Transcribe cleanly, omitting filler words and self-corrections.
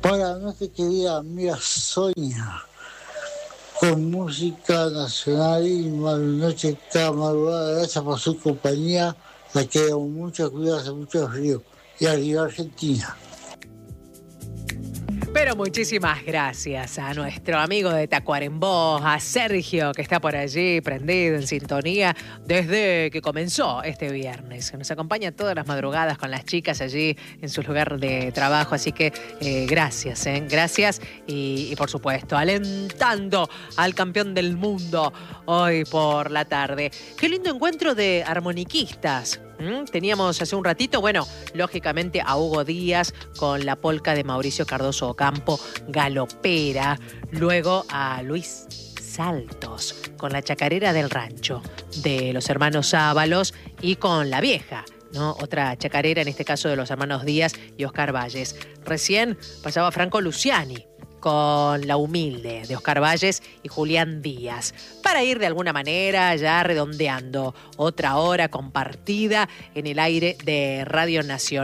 Para nuestra querida amiga Sonia, con música nacional y noche cada madrugada. Gracias por su compañía. La queremos mucho, cuidarse mucho frío. Y arriba Argentina. Pero muchísimas gracias a nuestro amigo de Tacuarembó, a Sergio, que está por allí prendido en sintonía desde que comenzó este viernes. Nos acompaña todas las madrugadas con las chicas allí en su lugar de trabajo. Así que gracias, gracias. Y por supuesto, alentando al campeón del mundo hoy por la tarde. Qué lindo encuentro de armoniquistas. Teníamos hace un ratito, bueno, lógicamente a Hugo Díaz con la polca de Mauricio Cardoso Ocampo, galopera. Luego a Luis Saltos con la chacarera del rancho de los hermanos Ábalos y con La Vieja, ¿no? Otra chacarera, en este caso de los hermanos Díaz y Oscar Valles. Recién pasaba Franco Luciani con La Humilde de Oscar Valles y Julián Díaz, para ir de alguna manera ya redondeando otra hora compartida en el aire de Radio Nacional.